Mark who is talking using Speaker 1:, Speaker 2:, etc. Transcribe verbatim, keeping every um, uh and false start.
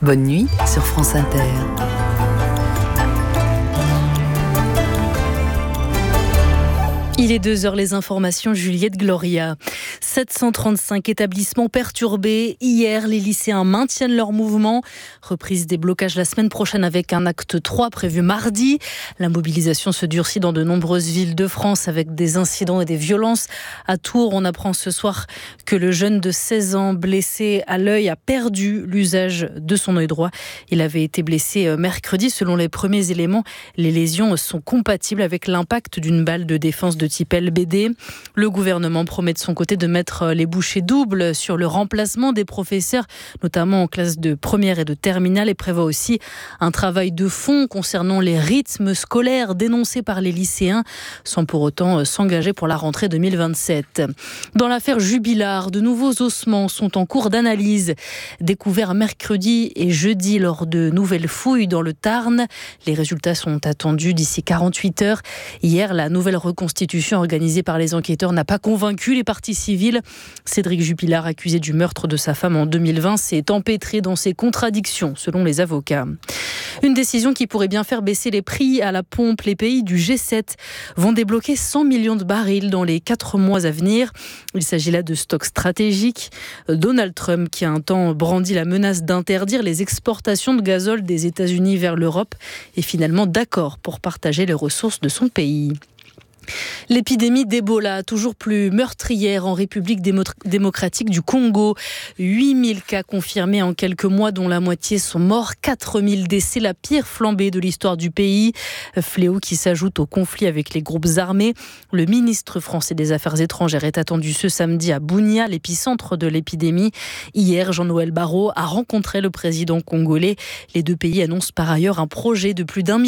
Speaker 1: Bonne nuit sur France Inter.
Speaker 2: Il est deux heures, les informations, Juliette Gloria. sept cent trente-cinq établissements perturbés. Hier, les lycéens maintiennent leur mouvement. Reprise des blocages la semaine prochaine avec un acte trois prévu mardi. La mobilisation se durcit dans de nombreuses villes de France avec des incidents et des violences. À Tours, on apprend ce soir que le jeune de seize ans blessé à l'œil a perdu l'usage de son œil droit. Il avait été blessé mercredi. Selon les premiers éléments, les lésions sont compatibles avec l'impact d'une balle de défense de type L B D. Le gouvernement promet de son côté de mettre les bouchées doubles sur le remplacement des professeurs, notamment en classe de première et de terminale, et prévoit aussi un travail de fond concernant les rythmes scolaires dénoncés par les lycéens, sans pour autant s'engager pour la rentrée deux mille vingt-sept. Dans l'affaire Jubilard, de nouveaux ossements sont en cours d'analyse. Découverts mercredi et jeudi lors de nouvelles fouilles dans le Tarn. Les résultats sont attendus d'ici quarante-huit heures. Hier, la nouvelle reconstitution organisée par les enquêteurs n'a pas convaincu les parties civiles. Cédric Jubilard, accusé du meurtre de sa femme en deux mille vingt, s'est empêtré dans ses contradictions, selon les avocats. Une décision qui pourrait bien faire baisser les prix à la pompe. Les pays du G sept vont débloquer cent millions de barils dans les quatre mois à venir. Il s'agit là de stocks stratégiques. Donald Trump, qui a un temps brandi la menace d'interdire les exportations de gazole des États-Unis vers l'Europe, est finalement d'accord pour partager les ressources de son pays. L'épidémie d'Ebola, toujours plus meurtrière en République démocratique du Congo. huit mille cas confirmés en quelques mois, dont la moitié sont morts. quatre mille décès, la pire flambée de l'histoire du pays. Fléau qui s'ajoute au conflit avec les groupes armés. Le ministre français des Affaires étrangères est attendu ce samedi à Bunia, l'épicentre de l'épidémie. Hier, Jean-Noël Barrot a rencontré le président congolais. Les deux pays annoncent par ailleurs un projet de plus d'un